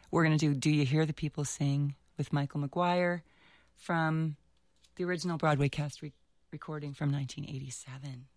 We're going to do You Hear the People Sing with Michael McGuire from the original Broadway cast recording from 1987.